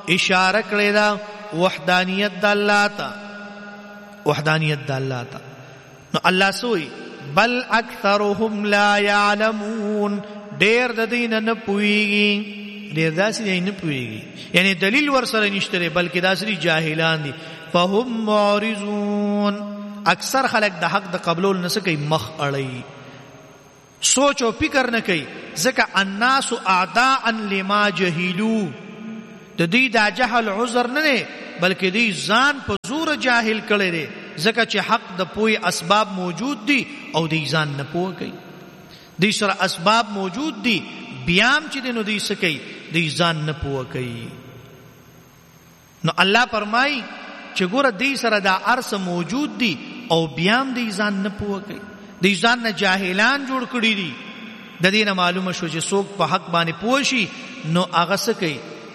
اشاره کړی دا وحدانیت د الله ته، وحدانیت د الله ته. نو الله سوئی بل اکثرهم لا يعلمون، ډیر د دین نه پويږي، ډیر داسې نه پويږي، یعنی دلیل ورسره نشته بلکې داسې جاهلان دي. فهم معرضون، اکثر خلک د حق د قبول نه سکی مخ اړي، سوچ او فکر نه کوي، ځکه الناس اعداء لما جهلوا، د دې دا جهل عذر نه دی بلکې دې ځان په زور جاهل کړي دي، ځکه چې حق د پوي اسباب موجود دي او دې ځان نه پوه کوي. دې سره اسباب موجود دي بیام چې دینو دې سکی دې ځان نه پوه کوي. نو الله فرمایي چې ګوره دې سره دا ارس موجود دي او بیام دې ځان نه پوه کوي، دې ځان نه جاهلان جوړ کړی دي. د دې نه معلومه شو چې څوک په حق باندې پوه شي نو هغه څه کوي،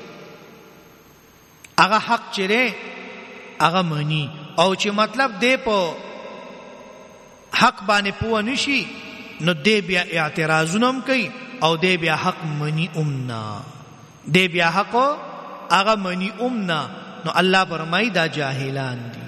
هغه حق چره هغه مني، او چې مطلب دې په حق باندې پوه نشي نو دې بیا اعتراضونه هم کوي او دې بیا حق مني امنا، دې بیا حق هغه مني امنا. نو الله فرمایي دا جاهلان دي.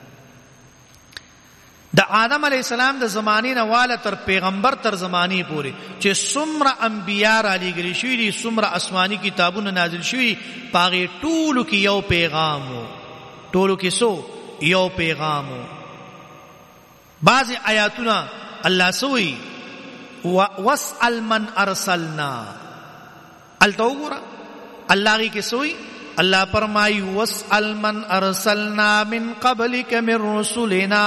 د آدم علیہ السلام د زمانې نه واله تر پیغمبر تر زمانې پورې چې څومره انبیا را لېږلي شوي دي، څومره آسماني کتابونه نازل شوي، پاغې ټولو کې یو پیغام و، ټولو کې سو یو پیغام و. بعض آیاتونه الله سوئی واسأل من ارسلنا، الته وګوره الله کې سوئی الله فرمایي واسأل من ارسلنا من قبلك من رسلنا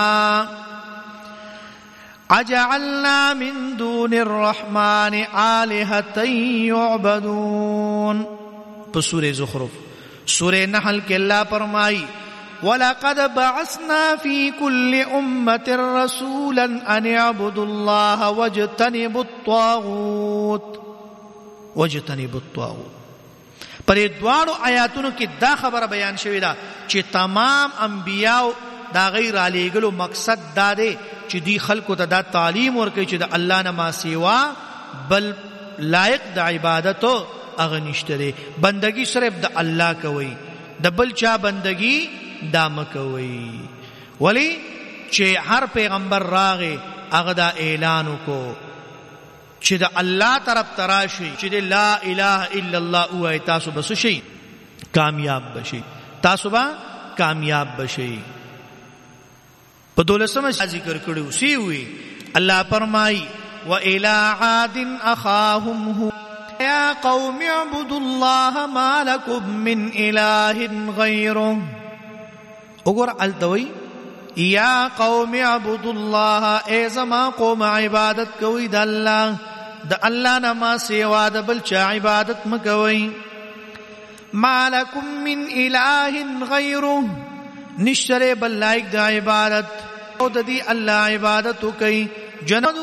اجعلنا من دون الرحمن آلهة يعبدون. په سورہ زخرف. سورہ نحل کې الله فرمایي وَلَقَدْ بَعَثْنَا فِي كُلِّ أُمَّةٍ رَسُولًا أَنِ اعْبُدُوا اللَّهَ وَاجْتَنِبُوا الطَّاغُوتَ وَاجْتَنِبُوا الطَّاغُوتَ. پر دوانو آیاتونو کې دا خبره بیان شوې ده چې تمام انبیاء دا غیر علی ګلو مقصد دا دی چې دی خلکو ته دا تعلیم ورکړي چې د الله نه ما سیوا بل لایق د عبادت هغه نشته دی، بندگی صرف د الله کوي، د بل چا بندگی دا مکوي. ولی چې هر پیغمبر راغی هغه دا اعلان وکړو چې د الله طرف تراشي چې لا اله الا الله او تاسو بس شي کامیاب بشي، تاسو با کامیاب بشي. په 12 ذکر کړو سی وی الله فرمای وَإِلَىٰ عَادٍ أَخَاهُمْ هُودًا يَا قَوْمِ اعْبُدُوا اللَّهَ مَا لَكُم مِّنْ إِلَٰهٍ غَيْرُهُ. وګور التوي یا قوم اعبدوا الله، ای زما قوم عبادت کوي د الله، د الله نه ما سوا د بل چا عبادت مکوي. ما لکم من اله غیره، نشتره بل لایق د عبادت او د دې الله عبادت کوي. جنت